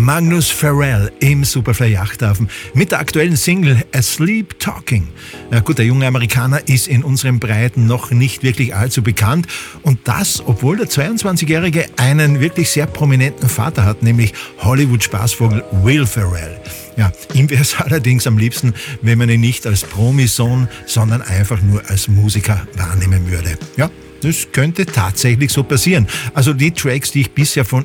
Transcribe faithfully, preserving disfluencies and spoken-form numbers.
Magnus Pharrell im Superfly Yachthafen mit der aktuellen Single Asleep Talking. Ja gut, der junge Amerikaner ist in unseren Breiten noch nicht wirklich allzu bekannt und das, obwohl der zweiundzwanzigjährige einen wirklich sehr prominenten Vater hat, nämlich Hollywood-Spaßvogel Will Ferrell. Ja, ihm wäre es allerdings am liebsten, wenn man ihn nicht als Promi-Sohn, sondern einfach nur als Musiker wahrnehmen würde. Ja, das könnte tatsächlich so passieren. Also die Tracks, die ich bisher von